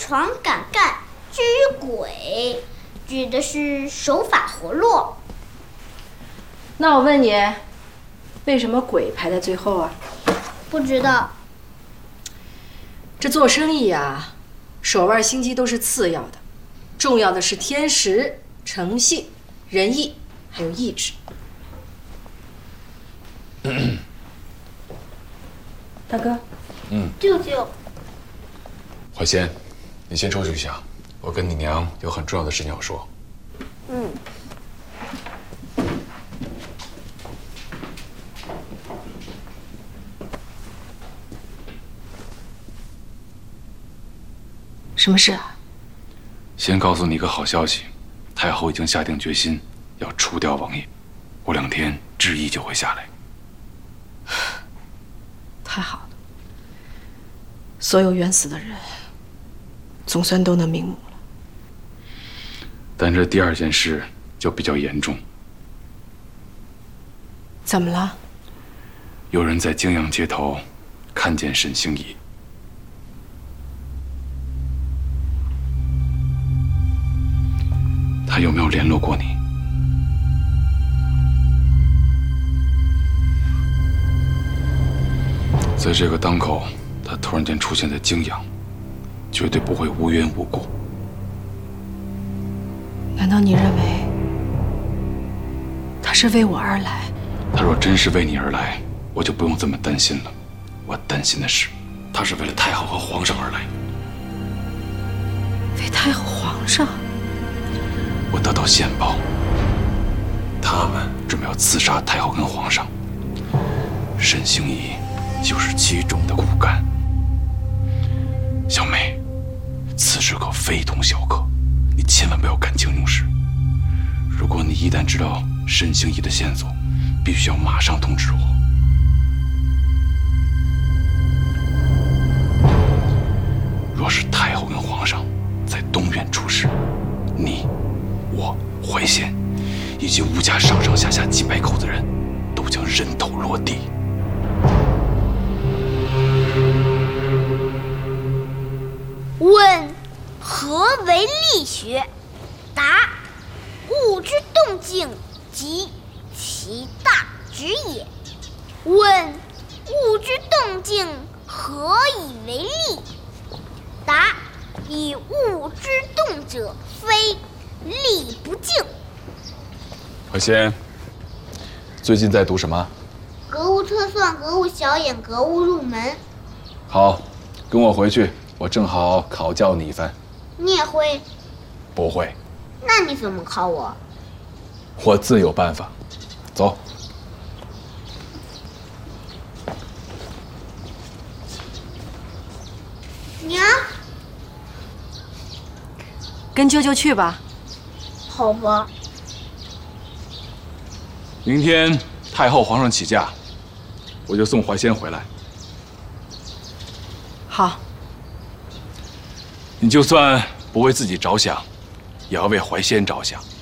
闯敢干。至于鬼，指的是手法活络。 那我问你，为什么鬼排在最后啊？ 不知道。 这做生意啊，手腕心机都是次要的，重要的是天时、诚信、仁义，还有意志。大哥。 舅舅。 怀仙，你先出去一下，我跟你娘有很重要的事情要说。 什么事啊？ 先告诉你一个好消息，太后已经下定决心要除掉王爷，过2天旨意就会下来。 太好了，所有冤死的人，总算都能瞑目了。 但这第2件事就比较严重。 怎么了？ 有人在泾阳街头看见沈星移。他有没有联络过你？在这个当口，他突然间出现在泾阳，绝对不会无缘无故。 难道你认为他是为我而来？ 他若真是为你而来，我就不用这么担心了。我担心的是，他是为了太后和皇上而来。 为太后、皇上？ 我得到线报，他们准备要刺杀太后跟皇上。沈星移就是其中的骨干。小梅，此事可非同小可，你千万不要干青牛事。如果你一旦知道沈星移的线索，必须要马上通知我。若是太后跟皇上在东院出事，你、我、怀仙以及吴家上上下下几百口子人都将人头落地。 问：何为力学？答：物之动静即其大直也。问：物之动静何以为力？答：以物之动者非，力不静。 怀仙，最近在读什么？ 格物测算、格物小演、格物入门。 好，跟我回去，我正好考教你一番。 你也会？ 不会。 那你怎么考我？ 我自有办法。走。 娘， 跟舅舅去吧。 好吧。 明天太后、皇上起驾，我就送怀仙回来。 好。 你就算不为自己着想，也要为怀仙着想。